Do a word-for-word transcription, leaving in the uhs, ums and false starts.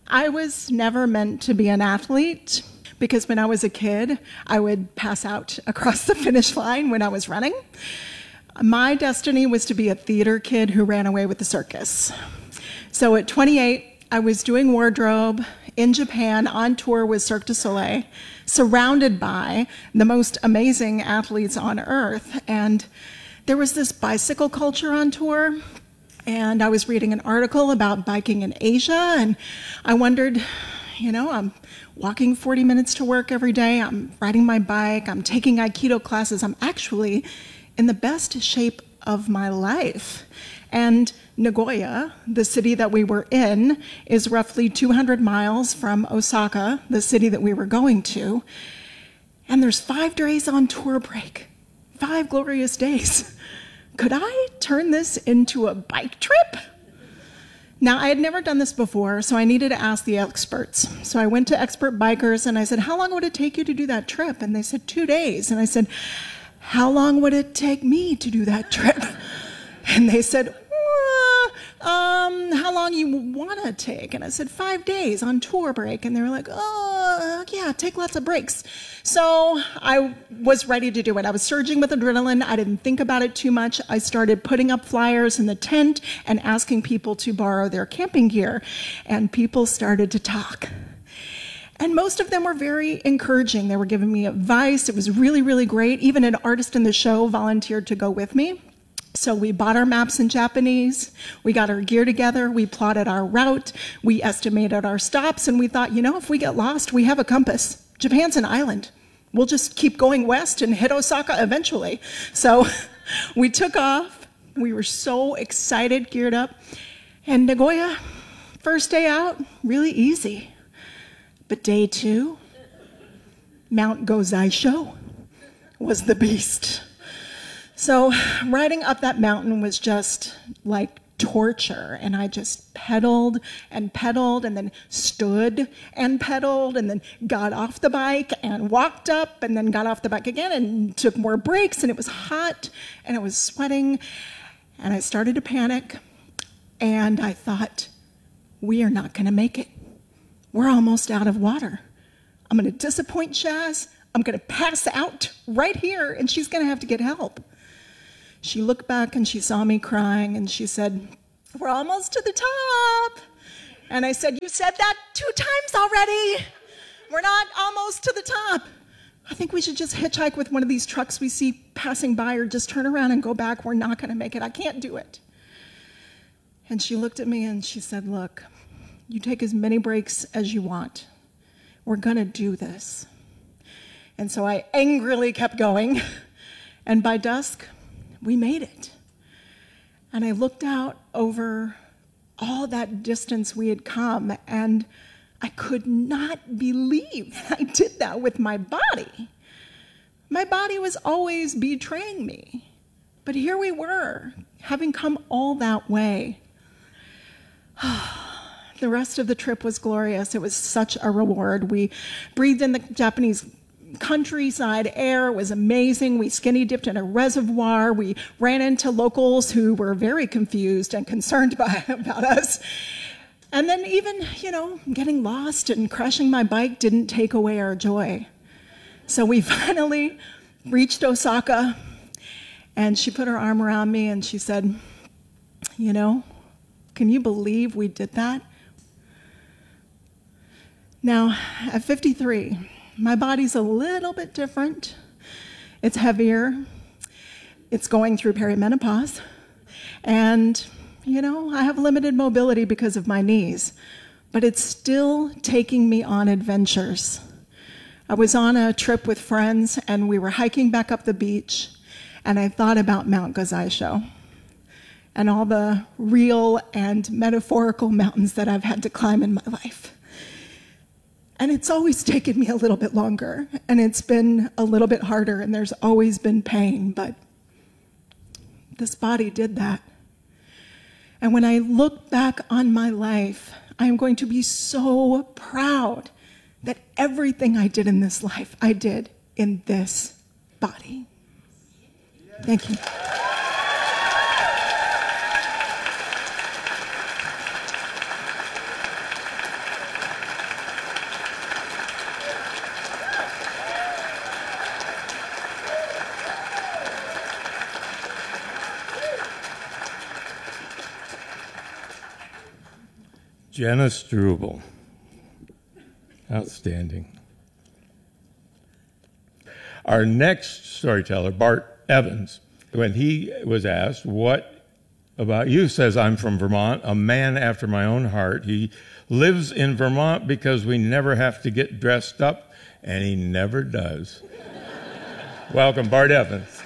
I was never meant to be an athlete because when I was a kid, I would pass out across the finish line when I was running. My destiny was to be a theater kid who ran away with the circus. So at twenty-eight, I was doing wardrobe in Japan on tour with Cirque du Soleil, surrounded by the most amazing athletes on earth. And there was this bicycle culture on tour. And I was reading an article about biking in Asia, and I wondered, you know, I'm walking forty minutes to work every day, I'm riding my bike, I'm taking Aikido classes, I'm actually in the best shape of my life. And Nagoya, the city that we were in, is roughly two hundred miles from Osaka, the city that we were going to. And there's five days on tour break, five glorious days. Could I turn this into a bike trip? Now, I had never done this before, so I needed to ask the experts. So I went to expert bikers and I said, how long would it take you to do that trip? And they said, two days. And I said, how long would it take me to do that trip? And they said, um, how long you want to take? And I said, five days on tour break. And they were like, oh, yeah, take lots of breaks. So I was ready to do it. I was surging with adrenaline. I didn't think about it too much. I started putting up flyers in the tent and asking people to borrow their camping gear. And people started to talk. And most of them were very encouraging. They were giving me advice. It was really, really great. Even an artist in the show volunteered to go with me. So we bought our maps in Japanese, we got our gear together, we plotted our route, we estimated our stops, and we thought, you know, if we get lost, we have a compass. Japan's an island. We'll just keep going west and hit Osaka eventually. So we took off. We were so excited, geared up. And Nagoya, first day out, really easy. But day two, Mount Gozaisho was the beast. So riding up that mountain was just like torture, and I just pedaled and pedaled and then stood and pedaled and then got off the bike and walked up and then got off the bike again and took more breaks, and it was hot and I was sweating and I started to panic, and I thought, we are not going to make it. We're almost out of water. I'm going to disappoint Shaz. I'm going to pass out right here, and she's going to have to get help. She looked back and she saw me crying and she said, we're almost to the top. And I said, you said that two times already. We're not almost to the top. I think we should just hitchhike with one of these trucks we see passing by, or just turn around and go back. We're not going to make it. I can't do it. And she looked at me and she said, look, you take as many breaks as you want. We're going to do this. And so I angrily kept going. And by dusk, we made it. And I looked out over all that distance we had come, and I could not believe I did that with my body. My body was always betraying me. But here we were, having come all that way. The rest of the trip was glorious. It was such a reward. We breathed in the Japanese countryside air. It was amazing. We skinny dipped in a reservoir. We ran into locals who were very confused and concerned by, about us. And then even, you know, getting lost and crashing my bike didn't take away our joy. So we finally reached Osaka, and she put her arm around me and she said, you know, can you believe we did that? Now, at fifty-three, my body's a little bit different. It's heavier. It's going through perimenopause. And, you know, I have limited mobility because of my knees. But it's still taking me on adventures. I was on a trip with friends, and we were hiking back up the beach, and I thought about Mount Gozaisho and all the real and metaphorical mountains that I've had to climb in my life. And it's always taken me a little bit longer, and it's been a little bit harder, and there's always been pain, but this body did that. And when I look back on my life, I am going to be so proud that everything I did in this life, I did in this body. Thank you. Jenna Struble. Outstanding. Our next storyteller, Bart Evans, when he was asked, what about you, says, I'm from Vermont, a man after my own heart. He lives in Vermont because we never have to get dressed up, and he never does. Welcome, Bart Evans.